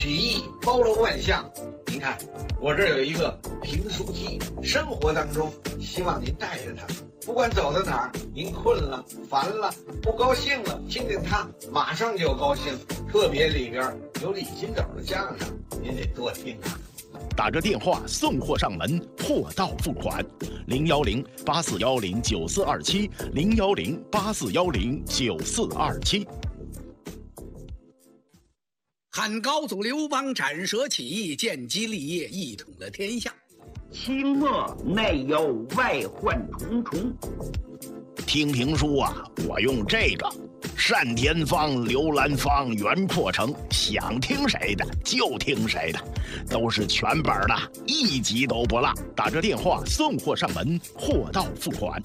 曲艺包罗万象。您看，我这儿有一个评书机，生活当中希望您带着它，不管走到哪儿，您困了、烦了、不高兴了，听听它，马上就高兴。特别里边有李金斗的相声，您得多听啊。 打个电话送货上门，货到付款，010-8410-9427，010-8410-9427。 汉高祖刘邦斩蛇起义，建基立业，一统了天下。 清末内忧外患重重。 听评书啊，我用这个单田芳、刘兰芳、袁阔成，想听谁的就听谁的，都是全本的，一集都不落。打着电话送货上门，货到付款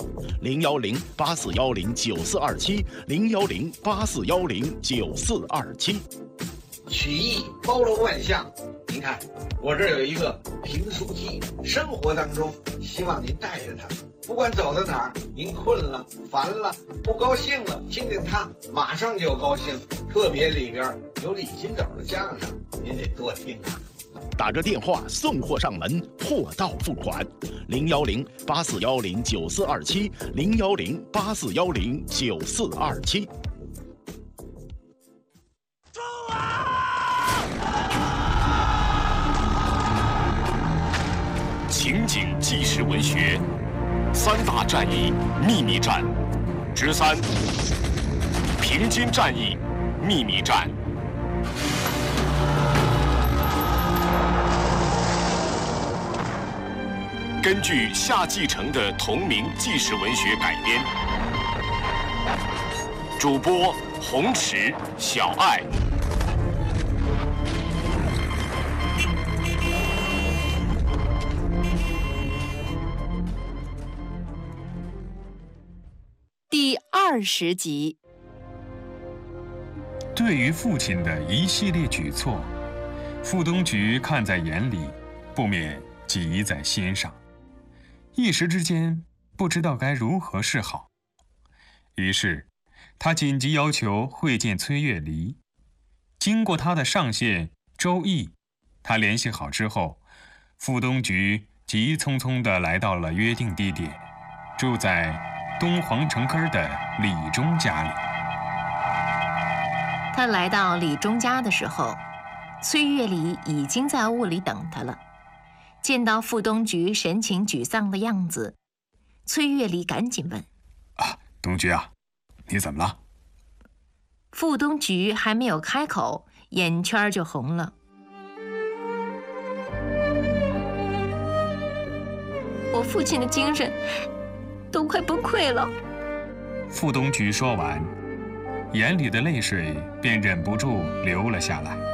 ，010-8410-9427，010-8410-9427。 曲艺包罗万象。您看，我这儿有一个评书机，生活当中希望您带着它，不管走到哪儿，您困了、烦了、不高兴了，听听它，马上就高兴。特别里边有李金斗的相声，您得多听啊。 打着电话送货上门，货到付款，010-8410-9427，010-8410-9427。 情景纪实文学三大战役秘密战之3：平津战役秘密战。根据夏继承的同名纪实文学改编，主播洪池、小爱。 第20集。 对于父亲的一系列举措，傅东菊看在眼里，不免急在心上，一时之间不知道该如何是好。于是他紧急要求会见崔月离。经过他的上线周毅，他联系好之后，傅东菊急匆匆地来到了约定地点，住在东皇城根的李忠家里。 他来到李忠家的时候，崔月离已经在屋里等他了。见到傅东菊神情沮丧的样子，崔月离赶紧问：“ 东菊啊，你怎么了？” 傅东菊还没有开口，眼圈就红了。我父亲的精神都快崩溃了。 傅东菊说完，眼里的泪水便忍不住流了下来。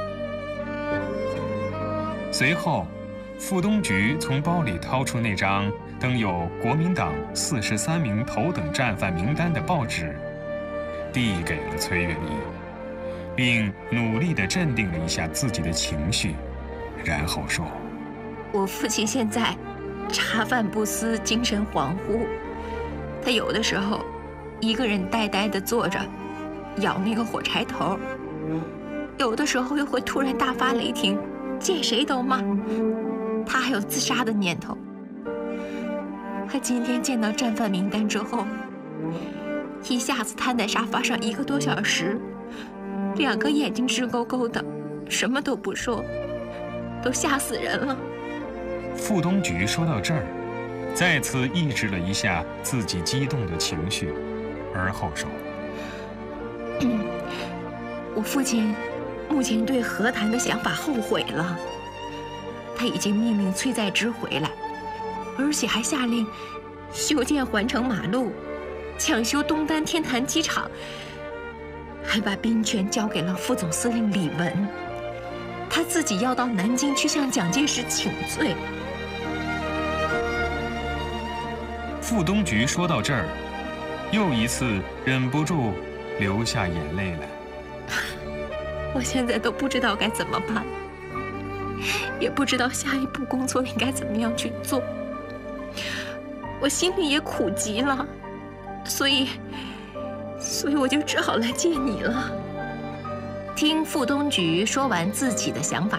随后，傅东菊从包里掏出那张登有国民党43名头等战犯名单的报纸，递给了崔月离，并努力地镇定了一下自己的情绪，然后说：“ 我父亲现在茶饭不思，精神恍惚。他有的时候一个人呆呆地坐着，咬那个火柴头；有的时候又会突然大发雷霆，见谁都骂。他还有自杀的念头。他今天见到战犯名单之后，一下子瘫在沙发上1个多小时，两个眼睛直勾勾的，什么都不说，都吓死人了。” 傅东菊说到这儿，再次抑制了一下自己激动的情绪，而后说：“ 我父亲目前对和谈的想法后悔了，他已经命令崔在之回来，而且还下令修建环城马路，抢修东单天坛机场，还把兵权交给了副总司令李文。他自己要到南京去向蒋介石请罪。” 傅东菊说到这儿，又一次忍不住流下眼泪来。 我现在都不知道该怎么办，也不知道下一步工作应该怎么样去做。我心里也苦极了，所以我就只好来见你了。听傅东菊说完自己的想法